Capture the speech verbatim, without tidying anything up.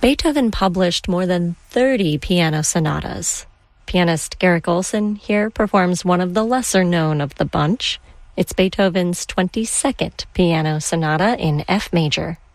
Beethoven published more than thirty piano sonatas. Pianist Garrick Olson here performs one of the lesser-known of the bunch. It's Beethoven's twenty-second piano sonata in F major.